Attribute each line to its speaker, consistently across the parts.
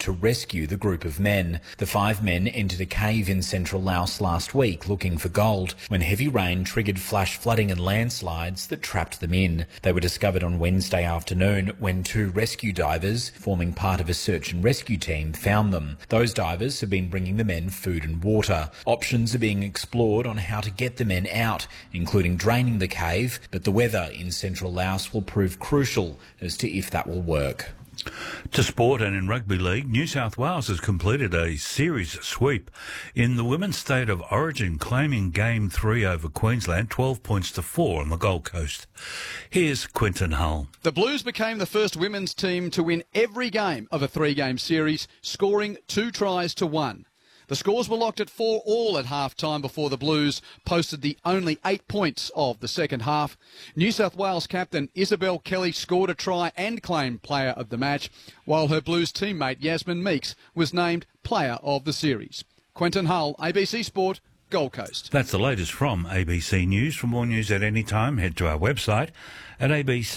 Speaker 1: to rescue the group of men. The 5 men entered a cave in central Laos last week looking for gold when heavy rain triggered flash flooding and landslides that trapped them in. They were discovered on Wednesday afternoon when 2 rescue divers, forming part of a search and rescue team, found them. Those divers have been bringing the men food and water. Options are being explored on how to get the men out, including draining the cave, but the weather in central Laos will prove crucial as to if that will work.
Speaker 2: To sport, and in rugby league, New South Wales has completed a series sweep in the Women's State of Origin, claiming Game 3 over Queensland, 12 points to 4 on the Gold Coast. Here's Quinton Hull.
Speaker 3: The Blues became the first women's team to win every game of a 3-game series, scoring 2 tries to 1. The scores were locked at 4-4 at half-time before the Blues posted the only 8 points of the second half. New South Wales captain Isabel Kelly scored a try and claimed player of the match, while her Blues teammate Yasmin Meeks was named player of the series. Quentin Hull, ABC Sport, Gold Coast.
Speaker 2: That's the latest from ABC News. For more news at any time, head to our website at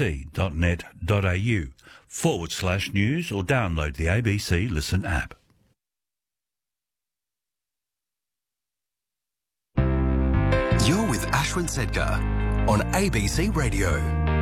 Speaker 2: abc.net.au/news or download the ABC Listen app.
Speaker 4: You're with Ashwin Sedkar on ABC Radio.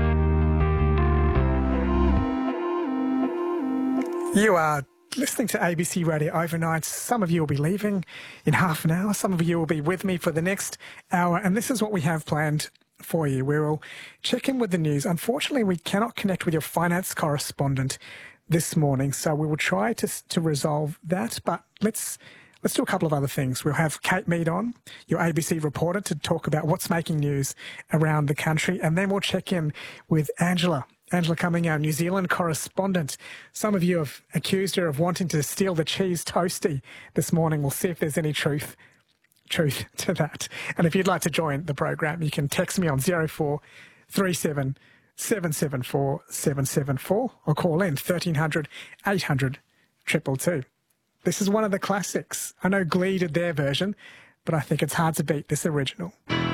Speaker 5: You are listening to ABC Radio overnight. Some of you will be leaving in half an hour. Some of you will be with me for the next hour. And this is what we have planned for you. We will check in with the news. Unfortunately, we cannot connect with your finance correspondent this morning, so we will try to resolve that. But let's do a couple of other things. We'll have Kate Mead on, your ABC reporter, to talk about what's making news around the country. And then we'll check in with Angela Cumming, our New Zealand correspondent. Some of you have accused her of wanting to steal the cheese toastie this morning. We'll see if there's any truth to that. And if you'd like to join the program, you can text me on 0437 774 774 or call in 1300 800 222. This is one of the classics. I know Glee did their version, but I think it's hard to beat this original.